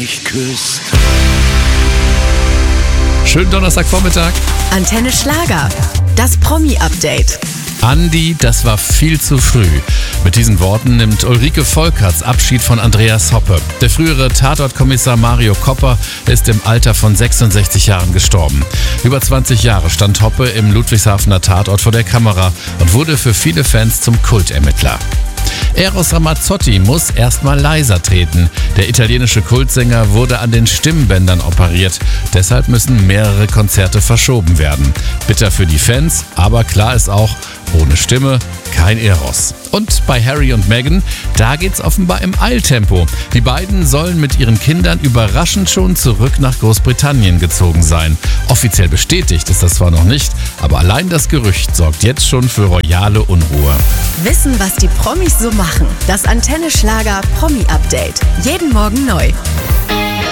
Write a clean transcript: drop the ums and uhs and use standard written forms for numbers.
mich küsst. Schönen Donnerstagvormittag. Antenne Schlager, das Promi-Update. Andi, das war viel zu früh. Mit diesen Worten nimmt Ulrike Volkerts Abschied von Andreas Hoppe. Der frühere Tatortkommissar Mario Kopper ist im Alter von 66 Jahren gestorben. Über 20 Jahre stand Hoppe im Ludwigshafener Tatort vor der Kamera und wurde für viele Fans zum Kultermittler. Eros Ramazzotti muss erstmal leiser treten. Der italienische Kultsänger wurde an den Stimmbändern operiert. Deshalb müssen mehrere Konzerte verschoben werden. Bitter für die Fans, aber klar ist auch, ohne Stimme kein Eros. Und bei Harry und Meghan, da geht's offenbar im Eiltempo. Die beiden sollen mit ihren Kindern überraschend schon zurück nach Großbritannien gezogen sein. Offiziell bestätigt ist das zwar noch nicht, aber allein das Gerücht sorgt jetzt schon für royale Unruhe. Wissen, was die Promis so machen. Das Antenne Schlager Promi-Update. Jeden Morgen neu.